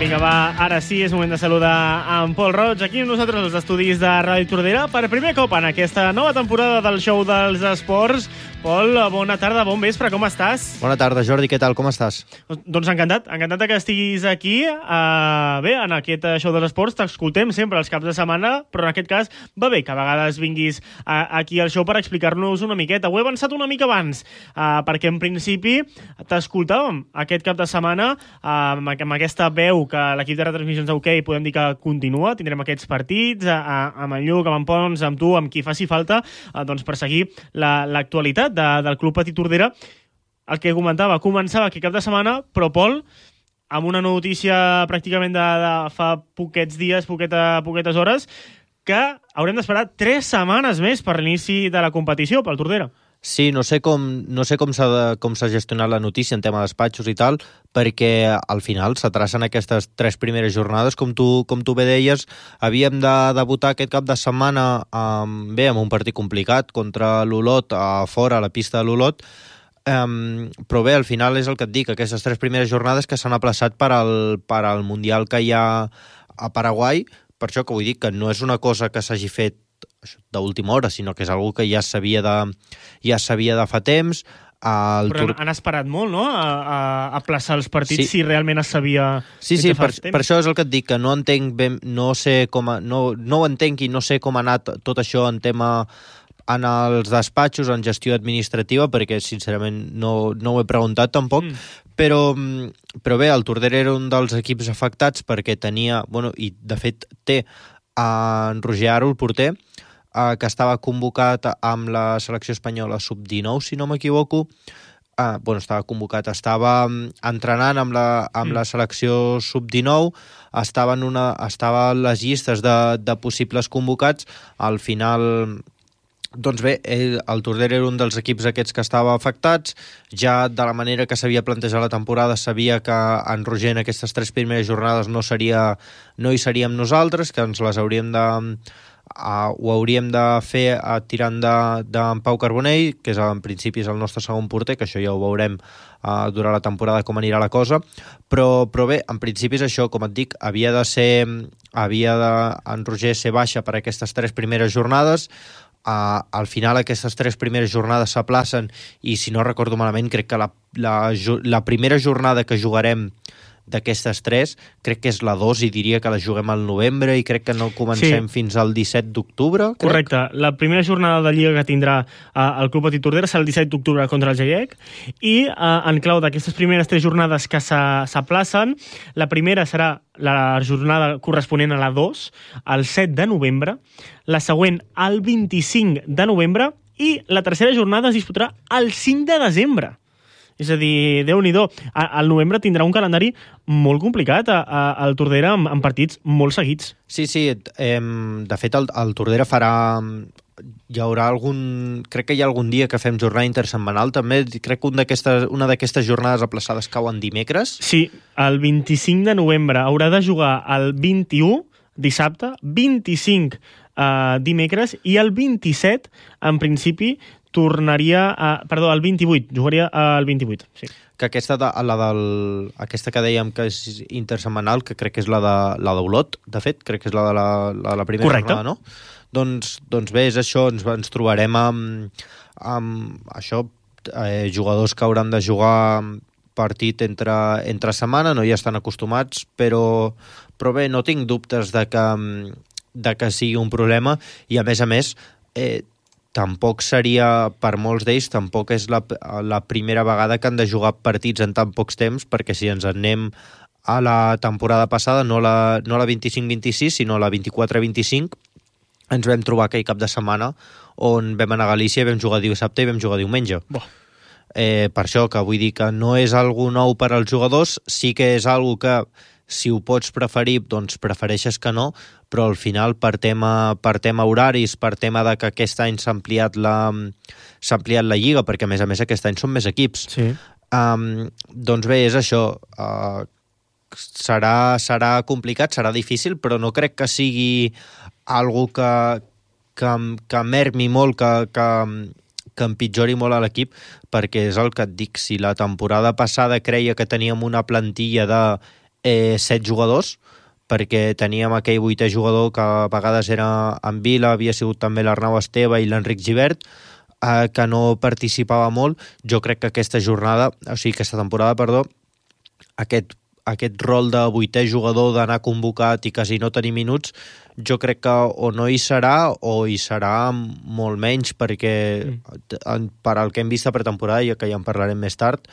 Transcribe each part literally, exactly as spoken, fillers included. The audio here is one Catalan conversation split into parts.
Vinga, va, ara sí, és moment de saludar en Pol Roig, aquí amb nosaltres als estudis de Ràdio Tordera, per primer cop en aquesta nova temporada del Show dels Esports. Pol, bona tarda, bon vespre, com estàs? Bona tarda, Jordi, què tal, com estàs? Doncs encantat, encantat que estiguis aquí. Uh, bé, en aquest Show dels Esports t'escoltem sempre els caps de setmana, però en aquest cas va bé que a vegades vinguis uh, aquí al show per explicar-nos una miqueta. Ho he avançat una mica abans, uh, perquè en principi t'escoltàvem aquest cap de setmana uh, amb, amb aquesta veu que l'equip de retransmissions d'O K podem dir que continua. Tindrem aquests partits uh, amb en Lluc, amb en Pons, amb tu, amb qui faci falta, uh, doncs per seguir l'actualitat la, de, del Club Petit Tordera. El que comentava, començava aquest cap de setmana, però Pol, amb una notícia pràcticament de, de fa poquets dies, poqueta, poquetes hores, que haurem d'esperar tres setmanes més per l'inici de la competició pel Tordera. Sí, no sé com, no sé com s'ha de, com s'ha gestionat la notícia en tema de despatxos i tal, perquè al final s'atracen aquestes tres primeres jornades, com tu, com tu bé deies. Havíem de debutar aquest cap de setmana amb, bé, amb un partit complicat contra l'Olot, a fora, a la pista de l'Olot, um, però bé, al final és el que et dic, aquestes tres primeres jornades que s'han aplaçat per al, per al Mundial que hi ha a Paraguai, per això que vull dir que no és una cosa que s'hagi fet d'última hora, sinó que és algo que ja s'havia de, ja s'havia de fa temps. El Però Tur... han esperat molt, no?, a, a, a plaçar els partits, sí. Si realment es sabia... Sí, sí, per, per això és el que et dic, que no entenc ben, no sé com a, no, no ho entenc i no sé com ha anat tot això en tema en els despatxos, en gestió administrativa, perquè sincerament no, no ho he preguntat tampoc, mm. però, però bé, el Tordera era un dels equips afectats perquè tenia, bueno, i de fet té en Roger Aro, el porter, Uh, que estava convocat amb la selecció espanyola sub dinou, si no m'equivoco. Uh, bueno, estava convocat, estava entrenant amb la, amb mm. la selecció sub dinou, estava en, una, estava en les llistes de, de possibles convocats. Al final, doncs bé, ell, el Tordera era un dels equips aquests que estava afectats. Ja de la manera que s'havia plantejat la temporada sabia que en Roger en aquestes tres primeres jornades no, seria, no hi seríem nosaltres, que ens les hauríem de... Uh, ho hauríem de fer uh, tirant d'en de, de Pau Carbonell, que és, en principi és el nostre segon porter, que això ja ho veurem uh, durant la temporada com anirà la cosa, però, però bé, en principi és això, com et dic, havia de ser havia de, en Roger ser baixa per aquestes tres primeres jornades. Uh, al final aquestes tres primeres jornades s'aplacen i, si no recordo malament, crec que la, la, la primera jornada que jugarem d'aquestes tres, crec que és la dos i diria que la juguem al novembre i crec que no comencem sí. fins al disset d'octubre. Crec. Correcte. La primera jornada de Lliga que tindrà uh, el Club Petit Tordera serà el disset d'octubre contra el Gallec i uh, en clau d'aquestes primeres tres jornades que s'aplacen, la primera serà la jornada corresponent a la dos, el set de novembre, la següent el vint-i-cinc de novembre i la tercera jornada es disputarà el cinc de desembre. És a dir, Déu-n'hi-do, al novembre tindrà un calendari molt complicat al Tordera amb, amb partits molt seguits. Sí, sí, eh, de fet el, el Tordera farà... Hi haurà algun... Crec que hi ha algun dia que fem jornada intersetmanal també, crec que un una d'aquestes jornades aplaçades cau en dimecres. Sí, el vint-i-cinc de novembre haurà de jugar el vint-i-u, dissabte, vint-i-cinc eh, dimecres i el vint-i-set, en principi, tornaria a... Perdó, el vint-i-vuit. Jugaria el vint-i-vuit, sí. Que aquesta, de, la del, aquesta que dèiem que és intersetmanal, que crec que és la de la d'Olot, de fet, crec que és la de la, la, la primera Correcte. jornada, no? Doncs, doncs bé, és això, ens, ens trobarem amb, amb això, eh, jugadors que hauran de jugar partit entre, entre setmana, no hi estan acostumats, però, però bé, no tinc dubtes de que, de que sigui un problema i, a més a més, eh, tampoc seria, per molts d'ells, tampoc és la, la primera vegada que han de jugar partits en tan pocs temps, perquè si ens anem a la temporada passada, no la, no la vint-i-cinc vint-i-sis, sinó la vint-i-quatre vint-i-cinc, ens vam trobar aquell cap de setmana on vam anar a Galícia i vam jugar dissabte i vam jugar diumenge. Boh. Eh, per això que vull dir que no és algo nou per als jugadors, sí que és algo que si ho pots preferir, doncs prefereixes que no, però al final per tema, per tema horaris, per tema de que aquest any s'ha ampliat la, s'ha ampliat la Lliga, perquè a més a més aquest any són més equips. Sí. Um, doncs bé, és això. Uh, serà, serà complicat, serà difícil, però no crec que sigui algo que, que, que mermi molt, que, que, que empitjori molt a l'equip, perquè és el que et dic, si la temporada passada creia que teníem una plantilla de eh, set jugadors, perquè teníem aquell vuitè jugador que a vegades era en Vila, havia sigut també l'Arnau Esteve i l'Enric Gibert, eh, que no participava molt. Jo crec que aquesta jornada, o sigui, aquesta temporada, perdó, aquest, aquest rol de vuitè jugador d'anar convocat i quasi no tenir minuts, jo crec que o no hi serà o hi serà molt menys, perquè mm. per al que hem vist a pretemporada, i que ja en parlarem més tard,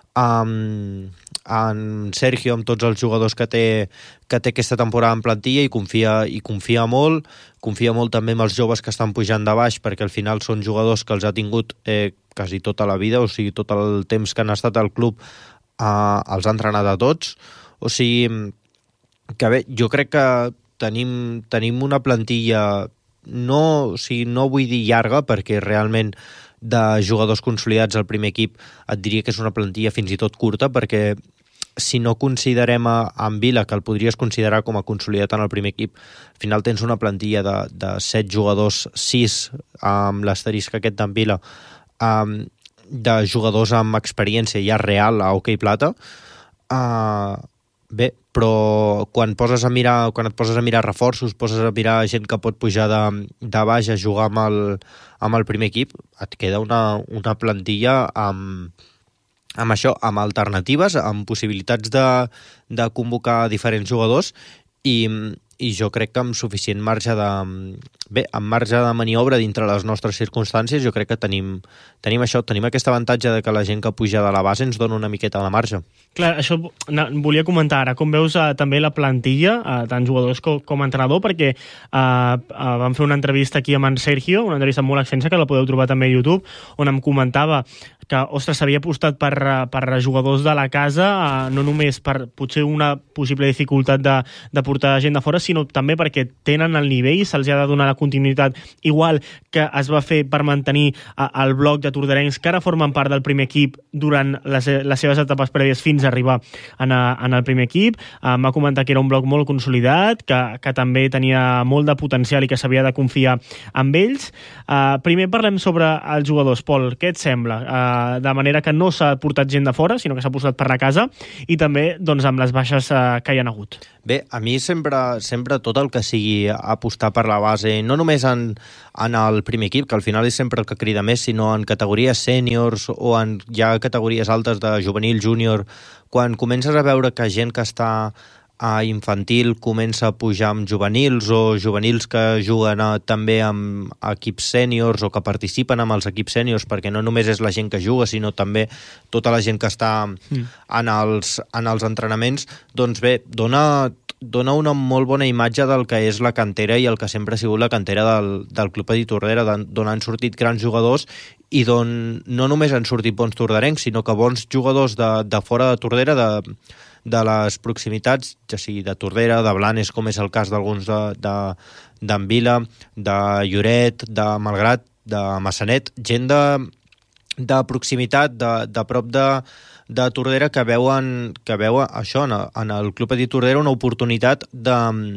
Um, en Sergio, amb tots els jugadors que té, que té aquesta temporada en plantilla, i confia, i confia molt confia molt també en els joves que estan pujant de baix, perquè al final són jugadors que els ha tingut eh, quasi tota la vida, o sigui, tot el temps que han estat al club eh, els ha entrenat a tots, o sigui que bé, jo crec que tenim, tenim una plantilla no, o sigui, no vull dir llarga, perquè realment de jugadors consolidats al primer equip et diria que és una plantilla fins i tot curta, perquè si no considerem a, a en Vila, que el podries considerar com a consolidat en el primer equip, al final tens una plantilla de, de set jugadors, sis amb l'asterisc aquest d'en Vila, um, de jugadors amb experiència ja real a hoquei plata. Uh, bé, però quan poses a mirar, quan et poses a mirar reforços, poses a mirar gent que pot pujar de, de baix a jugar amb el, amb el primer equip, et queda una, una plantilla amb, amb això, amb alternatives, amb possibilitats de, de convocar diferents jugadors, i, i jo crec que amb suficient marge de... Bé, amb marge de maniobra dintre les nostres circumstàncies, jo crec que tenim, tenim això, tenim aquest avantatge de que la gent que puja de la base ens dona una miqueta de marge. Clar, això volia comentar ara. Com veus eh, també la plantilla, eh, tant jugadors com, com entrenador, perquè eh, eh, vam fer una entrevista aquí amb en Sergio, una entrevista molt extensa que la podeu trobar també a YouTube, on em comentava que, ostres, s'havia apostat per, per jugadors de la casa, eh, no només per potser una possible dificultat de, de portar gent de fora, sinó també perquè tenen el nivell, se'ls ha de donar la continuïtat, igual que es va fer per mantenir eh, el bloc de torderencs que ara formen part del primer equip durant les, les seves etapes prèvies fins a arribar en, a, en el primer equip. Eh, m'ha comentat que era un bloc molt consolidat, que, que també tenia molt de potencial i que s'havia de confiar en ells. Eh, primer parlem sobre els jugadors. Pol, què et sembla? Eh, de manera que no s'ha portat gent de fora, sinó que s'ha posat per la casa, i també doncs, amb les baixes eh, que hi ha hagut. Bé, a mi sempre, sempre tot el que sigui apostar per la base, no només en, en el primer equip, que al final és sempre el que crida més, sinó en categories sèniors o en ja categories altes de juvenil, júnior, quan comences a veure que gent que està a infantil comença a pujar amb juvenils, o juvenils que juguen a, també amb equips sèniors o que participen amb els equips sèniors, perquè no només és la gent que juga, sinó també tota la gent que està mm. en, els, en els entrenaments, doncs bé, dona, dona una molt bona imatge del que és la cantera i el que sempre ha sigut la cantera del, del Club Petit Tordera, d'on han sortit grans jugadors i d'on no només han sortit bons torderencs, sinó que bons jugadors de, de fora de Tordera, de, de les proximitats, ja sigui de Tordera, de Blanes, com és el cas d'alguns d'en de, de, Vila, de Lloret, de Malgrat, de Massanet, gent de, de proximitat, de, de prop de, de Tordera, que veuen, que veuen això, en, en el Club Petit Tordera, una oportunitat de,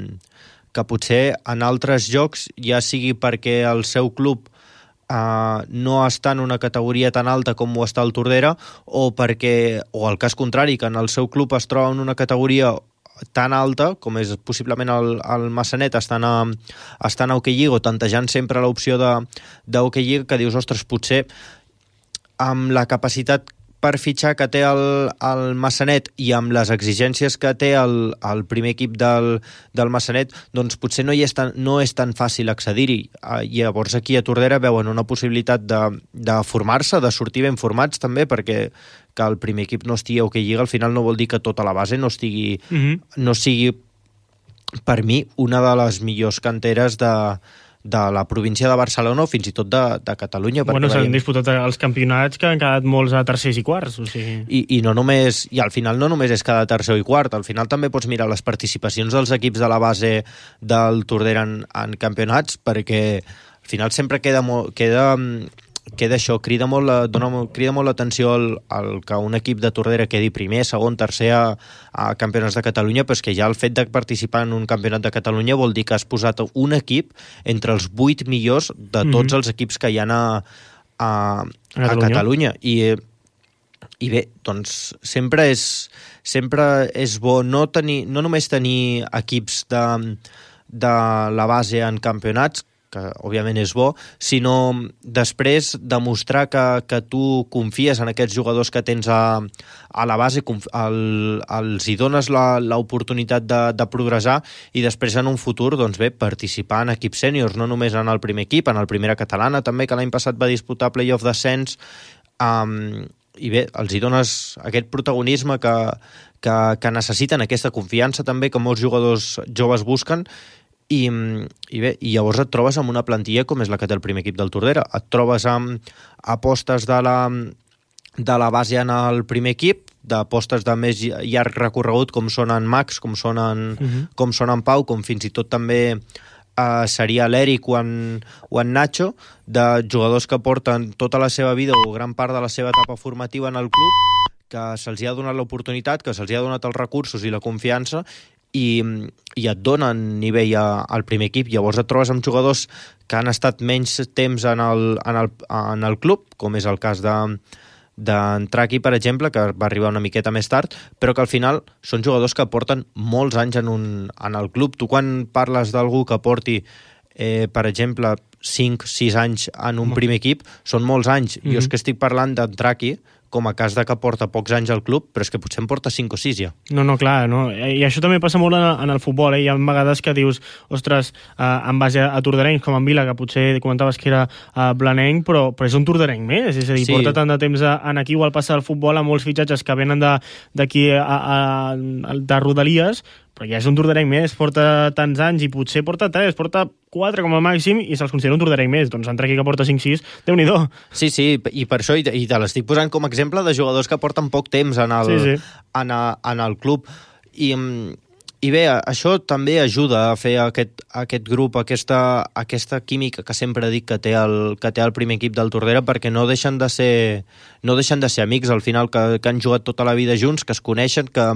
que potser en altres jocs, ja sigui perquè el seu club Uh, no està en una categoria tan alta com ho està el Tordera, o perquè, o el cas contrari, que en el seu club es troba en una categoria tan alta com és possiblement el, el Massanet, estan a, estan a Hockey Lliga, o tantejant sempre l'opció de, de Hockey Lliga, que dius, ostres, potser amb la capacitat per fitxar que té el, el Massanet i amb les exigències que té el, el primer equip del, del Massanet, doncs potser no, hi és tan, no és tan fàcil accedir-hi. I llavors aquí a Tordera veuen una possibilitat de, de formar-se, de sortir ben formats també, perquè que el primer equip no estigui a Hockey Lliga al final no vol dir que tota la base no estigui, mm-hmm. no sigui, per mi, una de les millors canteres de de la província de Barcelona o fins i tot de, de Catalunya. Bueno, s'han disputat els campionats que han quedat molts a tercers i quarts. O sigui... I, i, no només, i al final no només és cada tercer i quart, al final també pots mirar les participacions dels equips de la base del Tordera en, en campionats, perquè al final sempre queda, molt, queda, queda això, crida molt, la, dona, crida molt l'atenció al, al que un equip de Tordera quedi primer, segon, tercer a, a campionats de Catalunya, però és que ja el fet de participar en un campionat de Catalunya vol dir que has posat un equip entre els vuit millors de tots mm-hmm. els equips que hi ha a, a, a, a Catalunya. I, I bé, doncs sempre és, sempre és bo no, tenir, no només tenir equips de, de la base en campionats, que òbviament és bo, sinó després demostrar que, que tu confies en aquests jugadors que tens a, a la base, el, els hi dones l'oportunitat de, de progressar i després en un futur, doncs bé, participar en equips sèniors, no només en el primer equip, en el Primera Catalana també, que l'any passat va disputar Playoff d'ascens, um, i bé, els hi dones aquest protagonisme que, que, que necessiten, aquesta confiança també que molts jugadors joves busquen. I, i bé, i llavors et trobes amb una plantilla com és la que té el primer equip del Tordera. Et trobes amb apostes de la, de la base en el primer equip, d'apostes de més llarg recorregut com són en Max, com són en, uh-huh. com són en Pau, com fins i tot també eh, seria l'Eric o, en, o en Nacho, de jugadors que porten tota la seva vida o gran part de la seva etapa formativa en el club, que se'ls ha donat l'oportunitat, que se'ls ha donat els recursos i la confiança i, i et donen nivell a, al primer equip. Llavors et trobes amb jugadors que han estat menys temps en el, en el, en el club, com és el cas de d'entrar aquí, per exemple, que va arribar una miqueta més tard, però que al final són jugadors que porten molts anys en, un, en el club. Tu quan parles d'algú que porti, eh, per exemple, cinc sis anys en un primer equip, són molts anys. Mm-hmm. Jo és que estic parlant d'entrar aquí com a cas de que porta pocs anys al club, però és que potser en porta cinc o sis ja. No, no, clar, no. I això també passa molt en, en el futbol, eh? Hi ha vegades que dius, ostres, eh, en base a, a torderencs com en Vila, que potser comentaves que era eh, blanenc, però, però és un torderenc més, és a dir, sí. Porta tant de temps a, en aquí, igual passa al futbol amb molts fitxatges que venen d'aquí a, a, a, de Rodalies, però ja és un torderenc més, porta tants anys i potser porta tres, porta quatre com a màxim i se'ls considera un torderenc més. Doncs entrar aquí que porta cinc sis, Déu-n'hi-do. Sí, sí, i per això i te, i te l'estic posant com a exemple de jugadors que porten poc temps en el, sí, sí. En, a, en el club. I, i bé, això també ajuda a fer aquest, aquest grup, aquesta, aquesta química que sempre dic que té, el, que té el primer equip del Tordera, perquè no deixen de ser, no deixen de ser amics al final, que, que han jugat tota la vida junts, que es coneixen, que...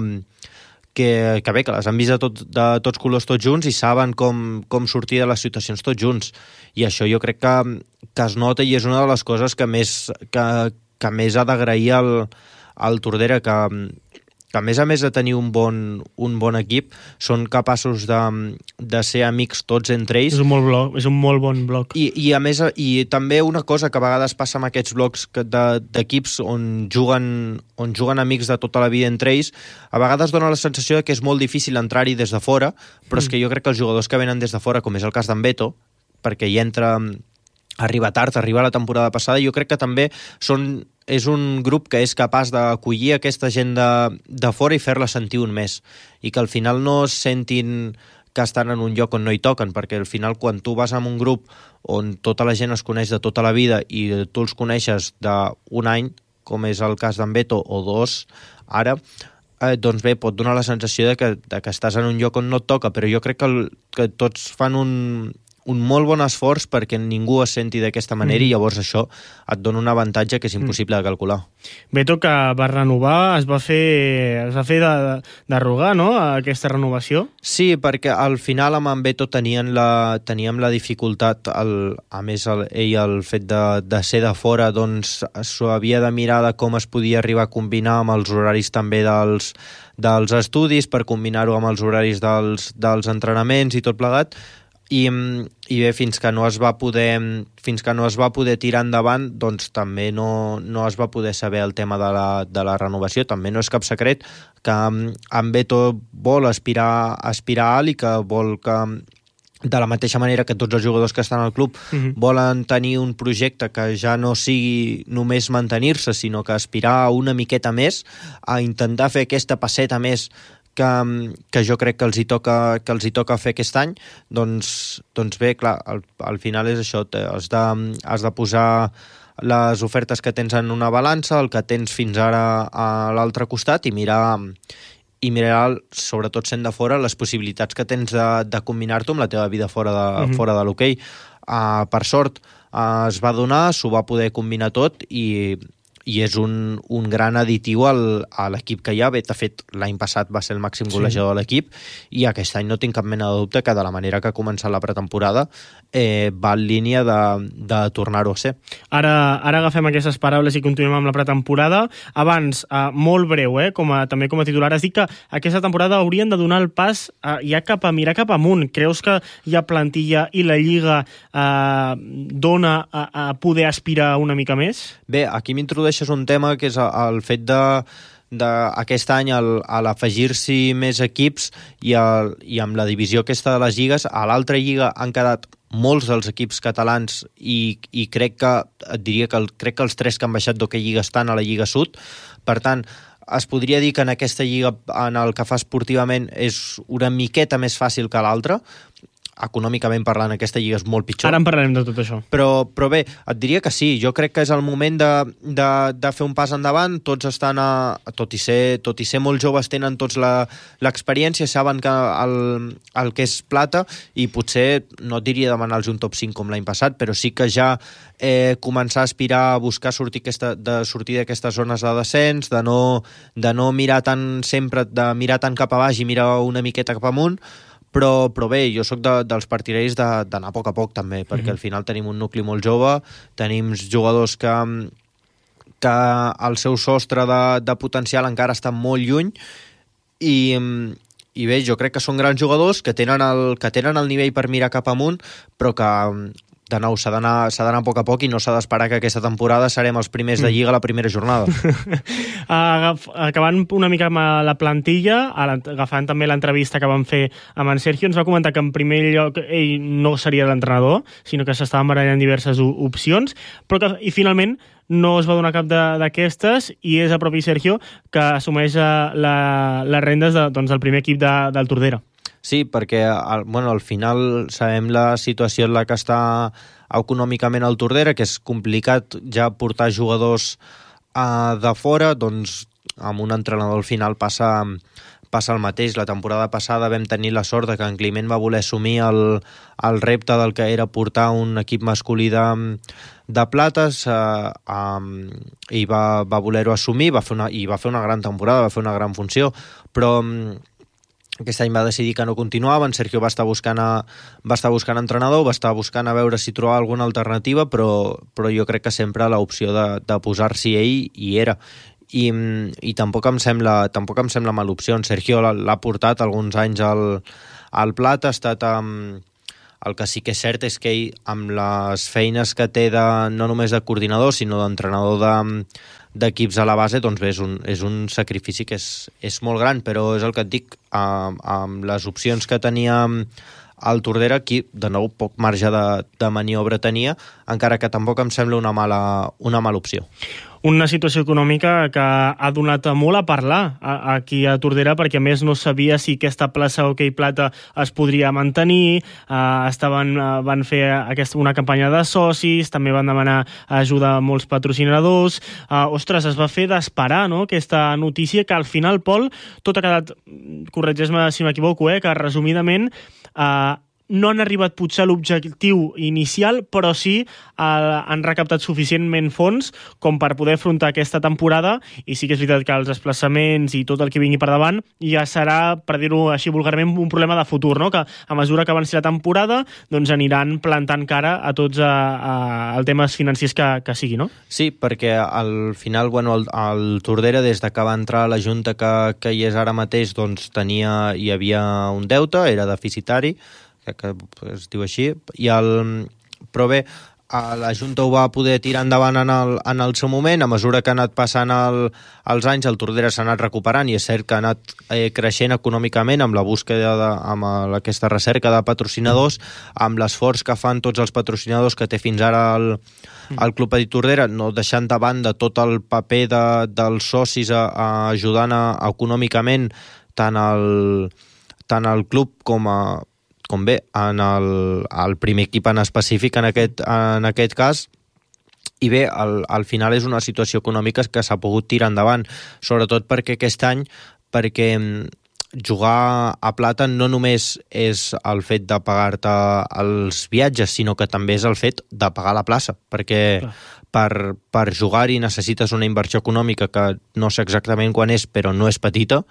Que, que bé, que les han vist de, tot, de tots colors tots junts i saben com, com sortir de les situacions tots junts. I això jo crec que, que es nota i és una de les coses que més, que, que més ha d'agrair al, al Tordera, que, que a més a més de tenir un bon, un bon equip, són capaços de, de ser amics tots entre ells. És un molt, bloc, és un molt bon bloc. I, i a més, i també una cosa que a vegades passa amb aquests blocs d'equips on juguen, on juguen amics de tota la vida entre ells, a vegades dona la sensació de que és molt difícil entrar-hi des de fora, però mm. és que jo crec que els jugadors que venen des de fora, com és el cas d'en Beto, perquè hi entra... arriba tard, arriba la temporada passada, jo crec que també són, és un grup que és capaç d'acollir aquesta gent de, de fora i fer-la sentir un més, i que al final no es sentin que estan en un lloc on no hi toquen, perquè al final quan tu vas en un grup on tota la gent es coneix de tota la vida i tu els coneixes d'un any, com és el cas d'en Beto, o dos, ara, eh, doncs bé, pot donar la sensació de que, de que estàs en un lloc on no et toca, però jo crec que, el, que tots fan un... un molt bon esforç perquè ningú es senti d'aquesta manera mm. i llavors això et dona un avantatge que és impossible mm. de calcular. Beto, que va renovar, es va fer, es va fer de, de rogar, no?, aquesta renovació? Sí, perquè al final amb en Beto tenien la, teníem la dificultat, el, a més el, ell el fet de, de ser de fora, doncs s'ho havia de mirar de com es podia arribar a combinar amb els horaris també dels, dels estudis, per combinar-ho amb els horaris dels, dels entrenaments i tot plegat. I, i bé, fins que no es va poder fins que no es va poder tirar endavant, doncs també no, no es va poder saber el tema de la, de la renovació. També no és cap secret que en Beto vol aspirar, aspirar alt i que vol que, de la mateixa manera que tots els jugadors que estan al club uh-huh. volen tenir un projecte que ja no sigui només mantenir-se, sinó que aspirar una miqueta més, a intentar fer aquesta passeta més que, que jo crec que els hi toca, que els hi toca fer aquest any, doncs, doncs bé, clar, al, al final és això, has de, has de posar les ofertes que tens en una balança, el que tens fins ara a l'altre costat i mirar, i mirar, sobretot sent de fora, les possibilitats que tens de, de combinar-t'ho amb la teva vida fora de, uh-huh. fora de l'hoquei. Uh, per sort, uh, es va donar, s'ho va poder combinar tot i, i és un, un gran additiu al, a l'equip que hi ha. Bé, de fet, l'any passat va ser el màxim golejador de l'equip i aquest any no tinc cap mena de dubte que de la manera que ha començat la pretemporada eh, va en línia de, de tornar-ho a ser. Ara, ara agafem aquestes paraules i continuem amb la pretemporada. Abans, eh, molt breu, eh, com a, també com a titular, has dit que aquesta temporada haurien de donar el pas eh, ja cap a mirar cap amunt. Creus que hi ha plantilla i la Lliga eh, dona a, a poder aspirar una mica més? Bé, aquí m'introdueixes un tema que és el fet de, de aquest any el, a l'afegir-s'hi més equips i, el, i amb la divisió aquesta de les lligues, a l'altra lliga han quedat molts dels equips catalans i, i crec que, et diria que, el, crec que els tres que han baixat d'Hockey Lliga estan a la Lliga Sud. Per tant, es podria dir que en aquesta lliga, en el que fa esportivament, és una miqueta més fàcil que l'altra. Econòmicament parlant, aquesta lliga és molt pitjor. Ara en parlarem de tot això. Però, però bé, et diria que sí. Jo crec que és el moment de, de, de fer un pas endavant. Tots estan, a, tot, i ser, tot i ser molt joves, tenen tots l'experiència, saben que el, el que és plata i potser, no et diria demanar-los un top cinc com l'any passat, però sí que ja eh, començar a aspirar a buscar sortir, aquesta, de sortir d'aquestes zones de descens, de no, de no mirar tant sempre, de mirar tant cap a baix i mirar una miqueta cap amunt. Però, però bé, jo sóc de, dels partidaris d'anar a poc a poc també, perquè mm-hmm. al final tenim un nucli molt jove, tenim jugadors que, que el seu sostre de, de potencial encara està molt lluny i, i bé, jo crec que són grans jugadors que tenen el, que tenen el nivell per mirar cap amunt, però que de nou s'ha d'anar s'ha d'anar a poc a poc i no s'ha d'esperar que aquesta temporada serem els primers de Lliga a la primera jornada. Agaf, acabant una mica amb la plantilla, agafant també l'entrevista que vam fer amb en Sergio, ens va comentar que en primer lloc ell no seria l'entrenador, sinó que s'estaven barallant diverses opcions, però que i finalment no es va donar cap d'aquestes i és el propi Sergio que assumeix la, les rendes de, doncs, del primer equip de, del Tordera. Sí, perquè al, bueno, al final sabem la situació en la que està econòmicament el Tordera, que és complicat ja portar jugadors uh, de fora, doncs amb un entrenador al final passa, passa el mateix. La temporada passada vam tenir la sort de que en Climent va voler assumir el, el repte del que era portar un equip masculí de, de plates uh, um, i va, va voler-ho assumir va fer una, i va fer una gran temporada, va fer una gran funció, però um, aquest any va decidir que no continuava, en Sergio va estar buscant a, va estar buscant entrenador, va estar buscant a veure si trobava alguna alternativa, però, però jo crec que sempre l'opció de, de posar-s'hi ell hi era. I, i tampoc em sembla tampoc em sembla mala opció. En Sergio l'ha portat alguns anys al, al Plat, ha estat amb... El que sí que és cert és que ell, amb les feines que té de, no només de coordinador, sinó d'entrenador de, d'equips a la base, doncs bé, és un, és un sacrifici que és, és molt gran, però és el que et dic, amb, amb les opcions que tenia el Tordera, aquí, de nou, poc marge de, de maniobra tenia, encara que tampoc em sembla una mala, una mala opció. Una situació econòmica que ha donat molt a parlar aquí a Tordera, perquè a més no sabia si aquesta plaça Hockey Plata es podria mantenir, eh, estaven, van fer aquesta, una campanya de socis, també van demanar ajuda a molts patrocinadors, eh, ostres, es va fer d'esperar, no?, aquesta notícia que al final, Pol, tot ha quedat, corregeix-me si m'equivoco, eh, que resumidament eh, no han arribat potser a l'objectiu inicial, però sí eh, han recaptat suficientment fons com per poder afrontar aquesta temporada, i sí que és veritat que els desplaçaments i tot el que vingui per davant ja serà, per dir-ho així vulgarment, un problema de futur, no?, que a mesura que avanci la temporada doncs aniran plantant cara a tots a, a, als temes financers que, que sigui, no? Sí, perquè al final, bueno, el, el Tordera, des de que va entrar a la Junta que, que hi és ara mateix, doncs tenia, hi havia un deute, era deficitari, que es diu així, i el, però bé, la Junta ho va poder tirar endavant en el, en el seu moment. A mesura que ha anat passant el, els anys, el Tordera s'ha anat recuperant i és cert que ha anat eh, creixent econòmicament amb la búsqueda de, amb aquesta recerca de patrocinadors, amb l'esforç que fan tots els patrocinadors que té fins ara el, el Club Petit Tordera, no deixant de banda tot el paper de, dels socis a, a ajudant a, econòmicament tant el, tant el club com a com bé, en el, el primer equip en específic en aquest, en aquest cas, i bé, al, al final és una situació econòmica que s'ha pogut tirar endavant, sobretot perquè aquest any, perquè jugar a Plata no només és el fet de pagar-te els viatges, sinó que també és el fet de pagar la plaça, perquè Clar. per, per jugar-hi necessites una inversió econòmica que no sé exactament quan és, però no és petita,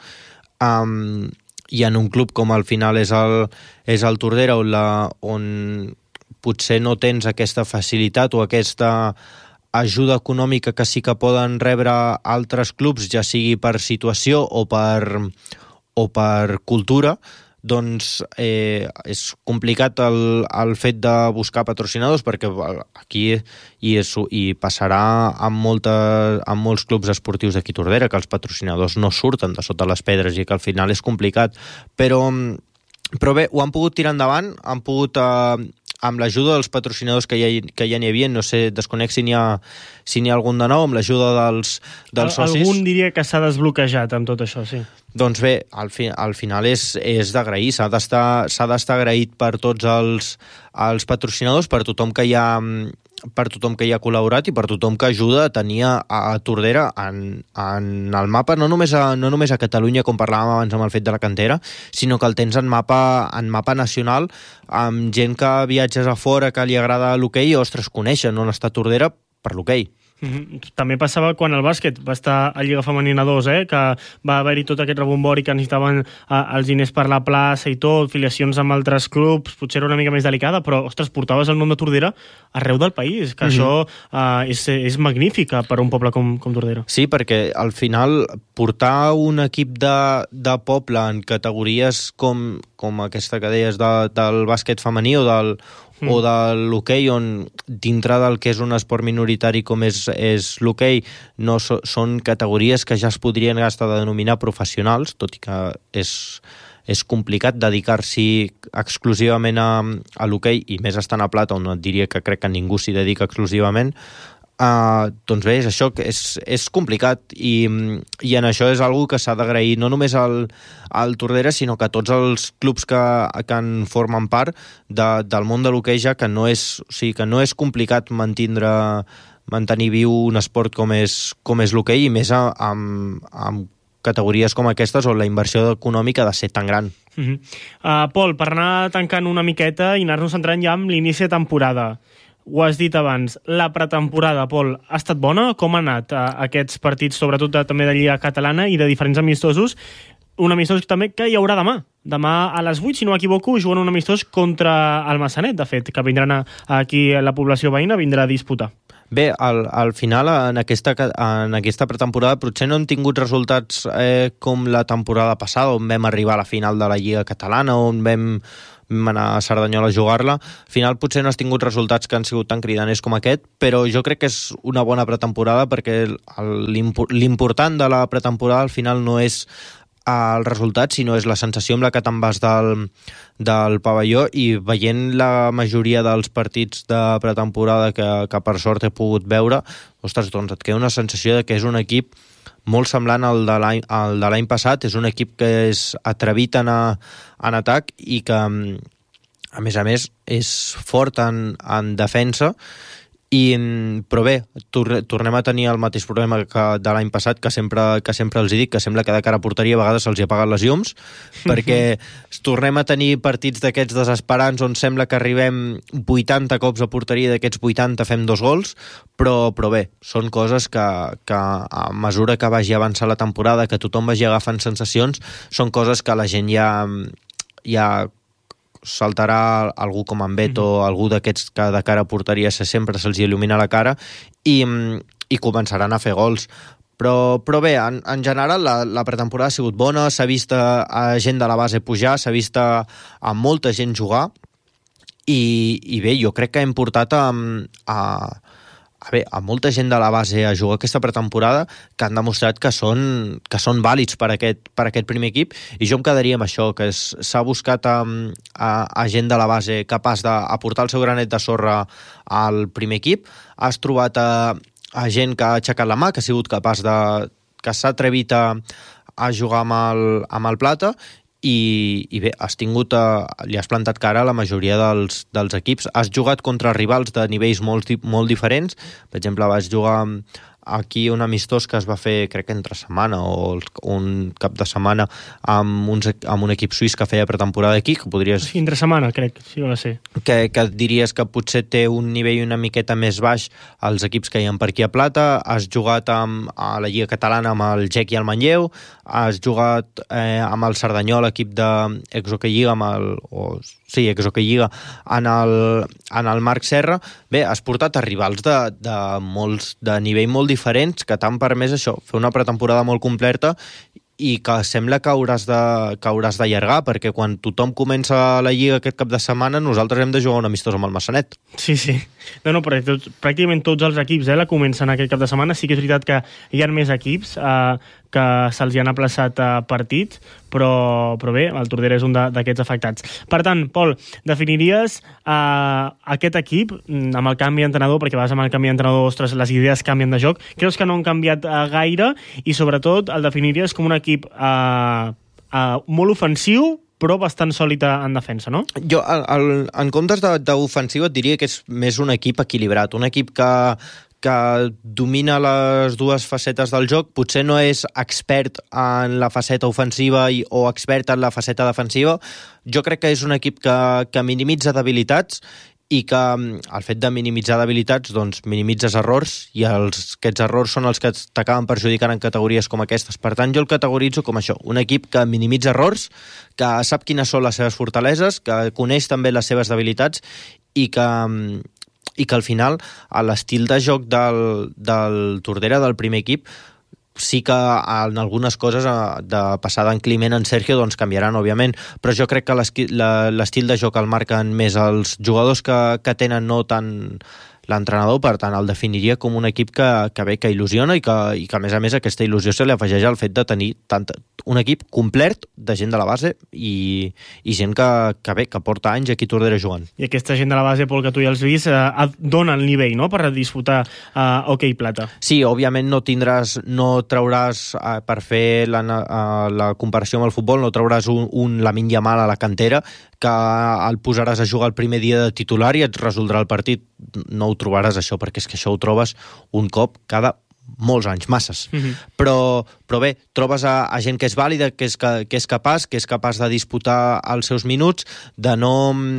um, i en un club com al final és el, és el Tordera, on, la, on potser no tens aquesta facilitat o aquesta ajuda econòmica que sí que poden rebre altres clubs, ja sigui per situació o per, o per cultura, doncs eh, és complicat el, el fet de buscar patrocinadors, perquè aquí i, és, i passarà amb, molta, amb molts clubs esportius d'aquí Tordera, que els patrocinadors no surten de sota les pedres i que al final és complicat. Però, però bé, ho han pogut tirar endavant, han pogut... Eh, amb l'ajuda dels patrocinadors que ja, que ja n'hi havia, no sé, desconec si n'hi ha, si n'hi ha algun de nou, amb l'ajuda dels, dels Al, socis. Algun diria que s'ha desbloquejat amb tot això, sí. Doncs bé, al, fi, al final és, és d'agrair, s'ha d'estar s'ha d'estar agraït per tots els, els patrocinadors, per tothom que hi ha per tothom que hi ha col·laborat i per tothom que ajuda a tenir a, a Tordera en, en el mapa, no només, a, no només a Catalunya, com parlàvem abans amb el fet de la cantera, sinó que el tens en mapa, en mapa nacional, amb gent que viatges a fora, que li agrada l'hoquei, i, ostres, coneixen on està Tordera per l'hoquei. Mm-hmm. També passava quan el bàsquet va estar a Lliga Femenina dos, eh? Que va haver-hi tot aquest rebombori que necessitaven eh, els diners per la plaça i tot, filiacions amb altres clubs, potser era una mica més delicada, però, ostres, portaves el nom de Tordera arreu del país, que mm-hmm. això eh, és, és magnífic per un poble com, com Tordera. Sí, perquè al final portar un equip de, de poble en categories com, com aquesta que deies de, del bàsquet femení o del Mm. o de l'hoquei, on dintre del que és un esport minoritari com és, és l'hoquei, no so, són categories que ja es podrien gastar de denominar professionals, tot i que és, és complicat dedicar-s'hi exclusivament a, a l'hoquei, i més estant a Plata, on et diria que crec que ningú s'hi dedica exclusivament. Uh, doncs bé, és això, que és, és complicat, i, i en això és algo que s'ha d'agrair no només al, al Tordera, sinó que a tots els clubs que, que en formen part de, del món de l'hoquei, ja que no és, o sigui, que no és complicat mantindre, mantenir viu un esport com és, com és l'hoquei, i més a, amb, amb categories com aquestes on la inversió econòmica ha de ser tan gran. Uh-huh. uh, Pol, per anar tancant una miqueta i anar-nos centrant ja amb l'inici de temporada, ho has dit abans, la pretemporada, Pol, ha estat bona? Com ha anat a aquests partits, sobretot de, també de Lliga Catalana i de diferents amistosos? Un amistós també que hi haurà demà. Demà a les vuit, si no m'equivoco, juguen un amistós contra el Massanet, de fet, que vindran a, aquí la població veïna, vindrà a disputar. Bé, al, al final, en aquesta, en aquesta pretemporada, potser no hem tingut resultats eh, com la temporada passada, on vam arribar a la final de la Lliga Catalana, on vam... vam anar a Cerdanyola a jugar-la. Al final potser no has tingut resultats que han sigut tan cridaners com aquest, però jo crec que és una bona pretemporada, perquè l'important de la pretemporada al final no és el resultat, sinó és la sensació amb la que te'n vas del, del pavelló, i veient la majoria dels partits de pretemporada que, que per sort he pogut veure, ostres, doncs et queda una sensació de que és un equip molt semblant al de l'any al de l'any passat. És un equip que és atrevit en, a, en atac i que, a més a més, és fort en, en defensa. I, però bé, tor tornem a tenir el mateix problema que de l'any passat, que sempre, que sempre els dic, que sembla que de cara a porteria a vegades se'ls hi apaguen les llums, perquè tornem a tenir partits d'aquests desesperants on sembla que arribem vuitanta cops a porteria, d'aquests vuitanta fem dos gols, però, però bé, són coses que, que a mesura que vagi avançar la temporada, que tothom vagi agafant sensacions, són coses que la gent ja, ja saltarà, algú com en Beto, mm-hmm. algú d'aquests que de cara a porteria sempre se'ls il·lumina la cara, i, i començaran a fer gols. Però, però bé, en, en general la, la pretemporada ha sigut bona, s'ha vist a, a gent de la base pujar, s'ha vist a, a molta gent jugar, i, i bé, jo crec que hem portat a, a, a, bé, a molta gent de la base a jugar aquesta pretemporada, que han demostrat que són, que són vàlids per aquest, per aquest primer equip, i jo em quedaria amb això, que s'ha buscat a, a, a gent de la base capaç d'aportar el seu granet de sorra al primer equip, has trobat a, a gent que ha aixecat la mà, que ha sigut capaç de... que s'ha atrevit a, a jugar amb el, amb el Plata, i, i bé, has tingut a, li has plantat cara a la majoria dels, dels equips. Has jugat contra rivals de nivells molt, molt diferents. Per exemple, vas jugar aquí un amistós que es va fer, crec que entre setmana o un cap de setmana amb, uns, amb un equip suís que feia pretemporada aquí, que podries... Sí, entre setmana, crec, sí va ser. Que, que diries que potser té un nivell una miqueta més baix als equips que hi ha per aquí a Plata. Has jugat amb, a la Lliga Catalana amb el Gec i el Manlleu, has jugat eh, amb el Cerdanyol, l'equip d'Exhockey Lliga, amb el... O, sí, Exhockey Lliga, en el, en el Marc Serra. Bé, has portat a rivals de, de, molts, de nivell molt diferents que t'han permès això, fer una pretemporada molt completa i que sembla que hauràs de, que hauràs d'allargar, perquè quan tothom comença la Lliga aquest cap de setmana, nosaltres hem de jugar un amistós amb el Massanet. Sí, sí. No, no, però tots, pràcticament tots els equips eh, la comencen aquest cap de setmana. Sí que és veritat que hi ha més equips eh, que se'ls hi han aplaçat eh, partits, però, però bé, el Tordera és un d'aquests afectats. Per tant, Pol, definiries eh, aquest equip amb el canvi d'entrenador, perquè vas amb el canvi d'entrenador, ostres, les idees canvien de joc. Creus que no han canviat eh, gaire i, sobretot, el definiries com un equip eh, eh, molt ofensiu, però bastant sòlid en defensa, no? Jo, el, el, en comptes d'ofensiu, et diria que és més un equip equilibrat, un equip que, que domina les dues facetes del joc, potser no és expert en la faceta ofensiva i, o expert en la faceta defensiva. Jo crec que és un equip que, que minimitza debilitats i que el fet de minimitzar debilitats doncs minimitzes errors i els, aquests errors són els que t'acaben perjudicant en categories com aquestes. Per tant, jo el categoritzo com això, un equip que minimitza errors, que sap quines són les seves fortaleses, que coneix també les seves debilitats i que, i que al final l'estil de joc del, del Tordera, del primer equip, sí que en algunes coses de passar d'en Climent en Sergio doncs canviaran, òbviament, però jo crec que l'estil de joc el marquen més els jugadors que, que tenen, no tant l'entrenador. Per tant, el definiria com un equip que, que bé, que il·lusiona i que, i que, a més a més, aquesta il·lusió se li afegeix al fet de tenir tant, un equip complet de gent de la base i, i gent que, que bé, que porta anys aquí a Tordera jugant. I aquesta gent de la base, Pol, que tu ja els vist, eh, dona el nivell, no?, per disputar eh, hoquei plata. Sí, òbviament no tindràs, no trauràs, eh, per fer la, eh, la comparació amb el futbol, no trauràs un, un Lamine Yamal a la cantera, que el posaràs a jugar el primer dia de titular i et resoldrà el partit. No ho trobaràs, això, perquè és que això ho trobes un cop cada molts anys, masses. Mm-hmm. Però, però bé, trobes a, a gent que és vàlida, que és, que, que és capaç, que és capaç de disputar els seus minuts, de no...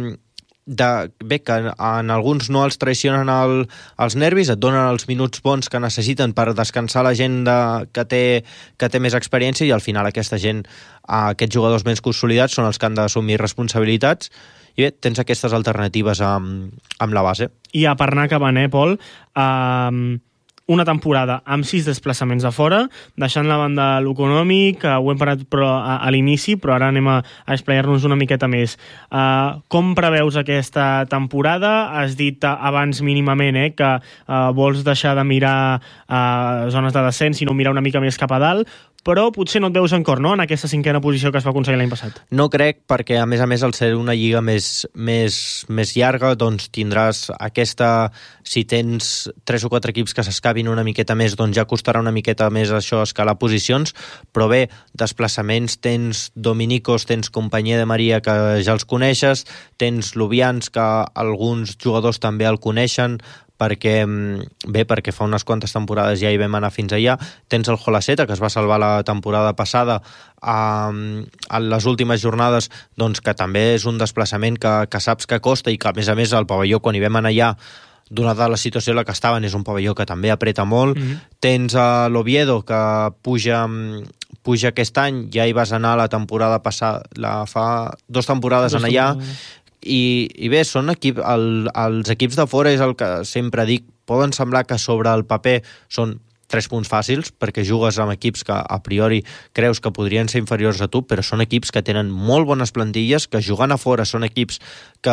De, bé, que en alguns no els traicionen el, els nervis, et donen els minuts bons que necessiten per descansar la gent de, que, té, que té més experiència, i al final aquesta gent, aquests jugadors més consolidats són els que han d'assumir responsabilitats, i bé, tens aquestes alternatives amb, amb la base. I a per anar acabant, eh, Pol, eh, una temporada amb sis desplaçaments a fora, deixant la banda l'econòmic, ho hem parlat però a, a l'inici, però ara anem a, a esplayar-nos una miqueta més. Uh, com preveus aquesta temporada? Has dit abans mínimament eh, que uh, vols deixar de mirar uh, zones de descens i no mirar una mica més cap a dalt, però potser no et veus en cor, no?, en aquesta cinquena posició que es va aconseguir l'any passat. No crec, perquè a més a més al ser una lliga més, més, més llarga, doncs tindràs aquesta... Si tens tres o quatre equips que s'escavin una miqueta més, doncs ja costarà una miqueta més això escalar posicions, però bé, desplaçaments, tens Dominicos, tens Companyia de Maria, que ja els coneixes, tens Lubians, que alguns jugadors també el coneixen, perquè, bé, perquè fa unes quantes temporades ja hi vam anar fins allà. Tens el Holaceta, que es va salvar la temporada passada eh, en les últimes jornades, doncs que també és un desplaçament que, que saps que costa i que, a més a més, el pavelló, quan hi vam anar allà, donada la situació en la que estaven, és un pavelló que també apreta molt. Mm-hmm. Tens a l'Oviedo, que puja, puja aquest any, ja hi vas anar la temporada passada, la fa dos temporades en allà, I, i bé, són equip, el, els equips de fora, és el que sempre dic, poden semblar que sobre el paper són tres punts fàcils, perquè jugues amb equips que a priori creus que podrien ser inferiors a tu, però són equips que tenen molt bones plantilles, que jugant a fora són equips que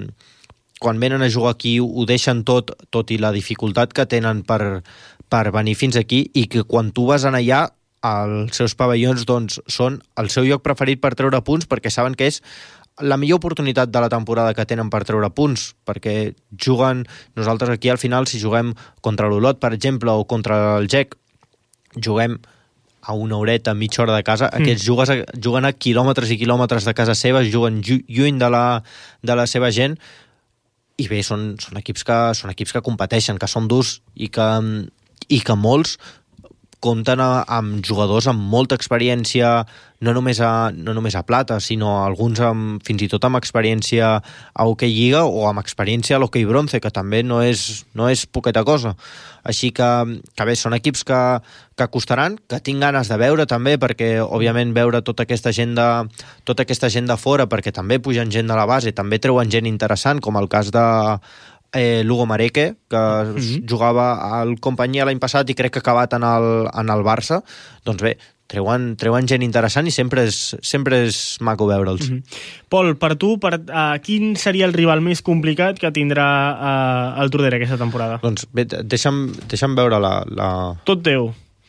quan venen a jugar aquí ho deixen tot, tot i la dificultat que tenen per, per venir fins aquí, i que quan tu vas anar allà, els seus pavellons doncs, són el seu lloc preferit per treure punts, perquè saben que és la millor oportunitat de la temporada que tenen per treure punts, perquè juguen, nosaltres aquí al final, si juguem contra l'Olot, per exemple, o contra el Gec, juguem a una horeta, mitja hora de casa, mm. aquests jugues a, juguen a quilòmetres i quilòmetres de casa seva, juguen lluny de la, de la seva gent, i bé, són, són, equips que, són equips que competeixen, que són durs, i que, i que molts compten a, amb jugadors amb molta experiència, no només a, no només a plata, sinó alguns amb, fins i tot amb experiència a hoquei lliga o amb experiència a l'hoquei bronze, que també no és, no és poqueta cosa. Així que, que bé, són equips que, que costaran, que tinc ganes de veure també, perquè òbviament veure tota aquesta gent de, tota aquesta gent de fora, perquè també pugen gent de la base, també treuen gent interessant, com el cas de Eh, Lugo Mareque, que mm-hmm. jugava al companyia l'any passat i crec que ha acabat en el, en el Barça. Doncs bé, treuen, treuen gent interessant i sempre és, sempre és maco veure'ls. Mm-hmm. Pol, per tu, per, uh, quin seria el rival més complicat que tindrà uh, el Tordera aquesta temporada? Doncs bé, deixa'm, deixa'm veure la, la... Tot teu.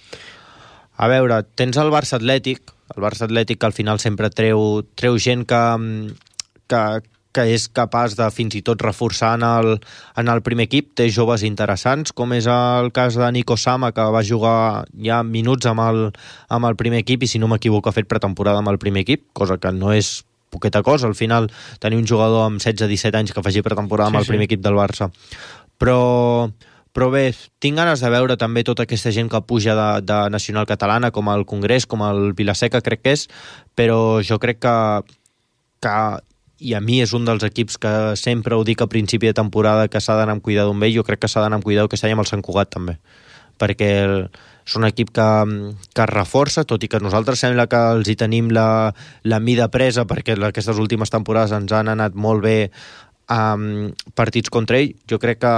A veure, tens el Barça Atlètic, el Barça Atlètic que al final sempre treu, treu gent que... que que és capaç de fins i tot reforçar en el, en el primer equip, té joves interessants, com és el cas de Nico Sama, que va jugar ja minuts amb el, amb el primer equip i, si no m'equivoco, ha fet pretemporada amb el primer equip, cosa que no és poqueta cosa, al final tenir un jugador amb setze disset anys que faci pretemporada amb sí, el primer sí. equip del Barça. Però, però bé, tinc ganes de veure també tota aquesta gent que puja de, de Nacional Catalana, com el Congrés, com el Vilaseca, crec que és, però jo crec que, que i a mi és un dels equips que sempre ho dic a principi de temporada que s'ha d'anar amb cuidado amb ell, jo crec que s'ha d'anar amb cuidado aquest any amb el Sant Cugat també, perquè és un equip que, que es reforça, tot i que nosaltres sembla que els hi tenim la, la mida presa, perquè aquestes últimes temporades ens han anat molt bé um, partits contra ell. Jo crec que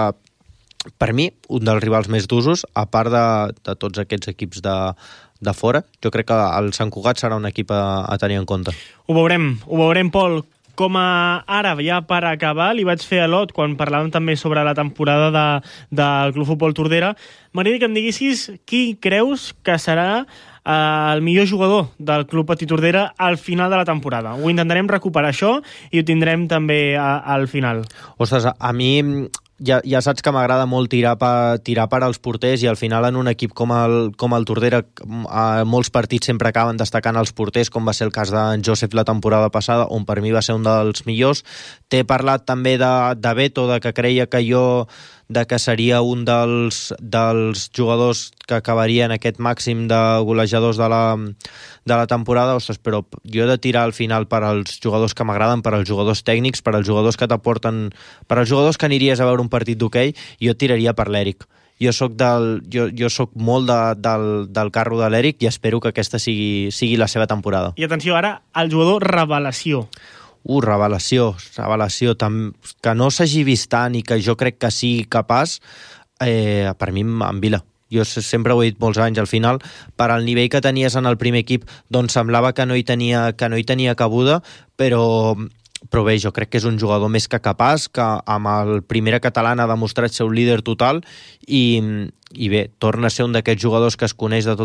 per mi, un dels rivals més d'usos, a part de, de tots aquests equips de, de fora, jo crec que el Sant Cugat serà un equip a, a tenir en compte. Ho veurem, ho veurem, Pol. Com a ara, ja per acabar, li vaig fer a l'Ot, quan parlàvem també sobre la temporada de, del Club Futbol Tordera, m'agradaria que em diguessis qui creus que serà eh, el millor jugador del Club Petit Tordera al final de la temporada. Ho intentarem recuperar això i ho tindrem també a, al final. Ostres, a, a mi... Ja, ja saps que m'agrada molt tirar per, tirar per als porters i al final en un equip com el, com el Tordera a molts partits sempre acaben destacant els porters, com va ser el cas d'en Josep la temporada passada, on per mi va ser un dels millors. T'he parlat també de, de Beto, de que creia que jo de que seria un dels, dels jugadors que acabaria en aquest màxim de golejadors de la, de la temporada. Ostres, però jo he de tirar al final per als jugadors que m'agraden, per als jugadors tècnics, per als jugadors que t'aporten, per als jugadors que aniries a veure un partit d'hoquei, jo tiraria per l'Eric. Jo soc, del, jo, jo soc molt de, del, del carro de l'Eric i espero que aquesta sigui, sigui la seva temporada. I atenció, ara, el jugador revelació. Uh, revelació, revelació, tam, que no s'hagi vist tant i que jo crec que sigui capaç, eh, per mi em Vila. Jo sempre ho he dit molts anys, al final, per al nivell que tenies en el primer equip, doncs semblava que no hi tenia, que no hi tenia cabuda, però, però bé, jo crec que és un jugador més que capaç, que amb el Primera Catalana ha demostrat ser un líder total i, i bé, torna a ser un d'aquests jugadors que es coneix de tot